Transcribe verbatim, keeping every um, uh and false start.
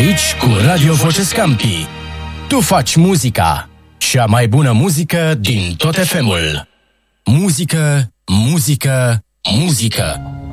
aici cu Radio Voce Scampi. Tu faci muzica, cea mai bună muzică din tot F M-ul. Muzică, muzică, muzică.